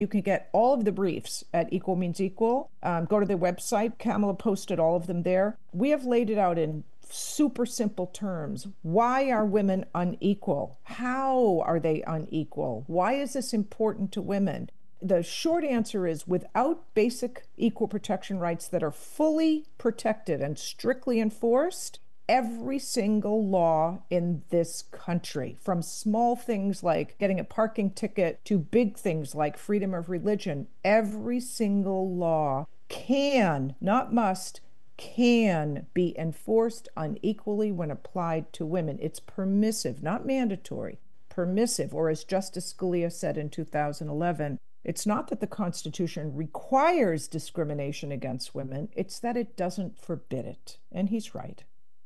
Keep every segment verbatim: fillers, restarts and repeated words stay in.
You can get all of the briefs at Equal Means Equal. Um, go to their website. Kamala posted all of them there. We have laid it out in super simple terms. Why are women unequal? How are they unequal? Why is this important to women? The short answer is without basic equal protection rights that are fully protected and strictly enforced, every single law in this country, from small things like getting a parking ticket to big things like freedom of religion, every single law can, not must, can be enforced unequally when applied to women. It's permissive, not mandatory, permissive, or as Justice Scalia said in two thousand eleven, it's not that the Constitution requires discrimination against women, it's that it doesn't forbid it. And he's right.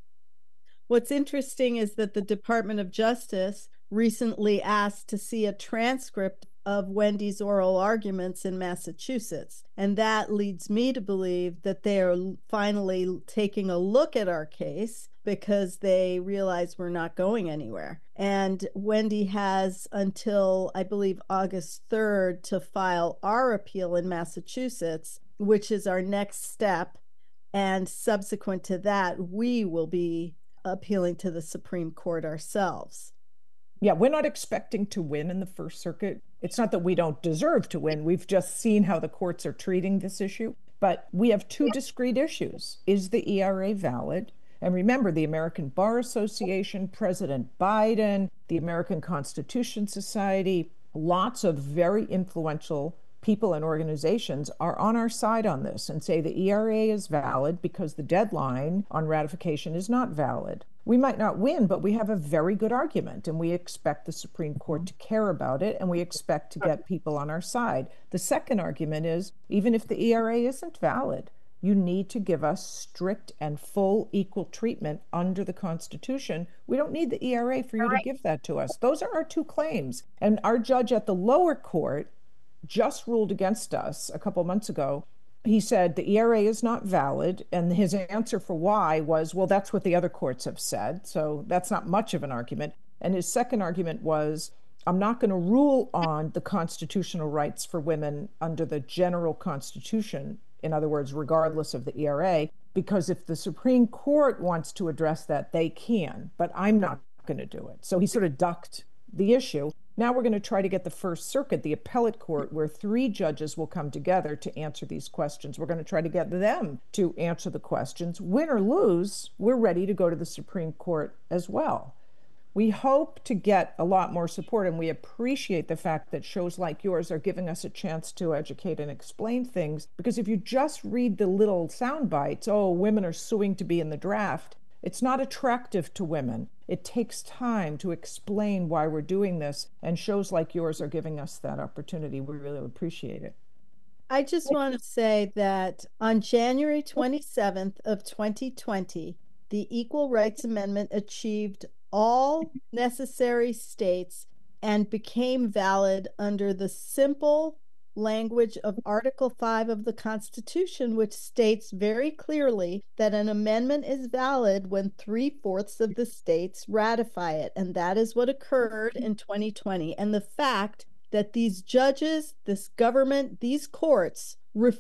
What's interesting is that the Department of Justice recently asked to see a transcript of Wendy's oral arguments in Massachusetts. And that leads me to believe that they are finally taking a look at our case because they realize we're not going anywhere. And Wendy has until, I believe, August third to file our appeal in Massachusetts, which is our next step. And subsequent to that, we will be appealing to the Supreme Court ourselves. Yeah, we're not expecting to win in the First Circuit. It's not that we don't deserve to win. We've just seen how the courts are treating this issue. But we have two discrete issues. Is the E R A valid? And remember, the American Bar Association, President Biden, the American Constitution Society, lots of very influential people and organizations are on our side on this and say the E R A is valid because the deadline on ratification is not valid. We might not win, but we have a very good argument, and we expect the Supreme Court to care about it, and we expect to get people on our side. The second argument is, even if the E R A isn't valid, you need to give us strict and full equal treatment under the Constitution. We don't need the E R A for you to give that to us. Those are our two claims. And our judge at the lower court just ruled against us a couple months ago. He said the E R A is not valid, and his answer for why was, well, that's what the other courts have said, so that's not much of an argument. And his second argument was, I'm not going to rule on the constitutional rights for women under the general Constitution, in other words, regardless of the E R A, because if the Supreme Court wants to address that, they can, but I'm not going to do it. So he sort of ducked the issue. Now we're going to try to get the First Circuit, the appellate court, where three judges will come together to answer these questions. We're going to try to get them to answer the questions. Win or lose, we're ready to go to the Supreme Court as well. We hope to get a lot more support, and we appreciate the fact that shows like yours are giving us a chance to educate and explain things. Because if you just read the little sound bites, oh, women are suing to be in the draft, it's not attractive to women. It takes time to explain why we're doing this, and shows like yours are giving us that opportunity. We really appreciate it. I just want to say that on January twenty-seventh of twenty twenty, the Equal Rights Amendment achieved all necessary states and became valid under the simple language of Article five of the Constitution, which states very clearly that an amendment is valid when three-fourths of the states ratify it. And that is what occurred in twenty twenty. And the fact that these judges, this government, these courts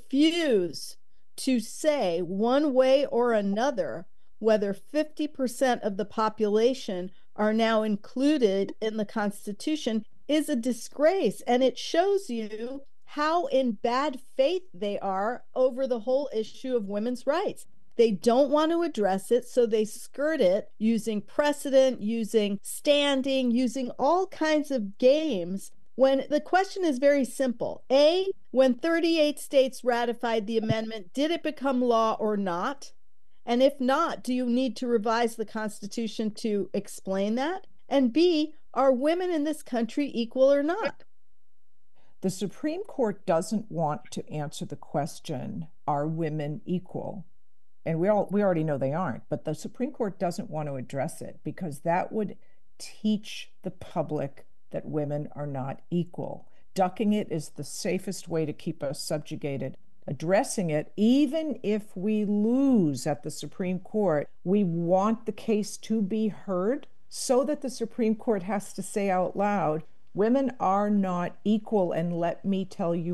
refuse to say one way or another whether fifty percent of the population are now included in the Constitution is a disgrace. And it shows you how in bad faith they are over the whole issue of women's rights. They don't want to address it, so they skirt it using precedent, using standing, using all kinds of games, when the question is very simple. A, when thirty-eight states ratified the amendment, did it become law or not? And if not, do you need to revise the Constitution to explain that? And B, are women in this country equal or not? The Supreme Court doesn't want to answer the question, are women equal? And we all we already know they aren't, but the Supreme Court doesn't want to address it because that would teach the public that women are not equal. Ducking it is the safest way to keep us subjugated. Addressing it, even if we lose at the Supreme Court, we want the case to be heard so that the Supreme Court has to say out loud, Women are not equal, and let me tell you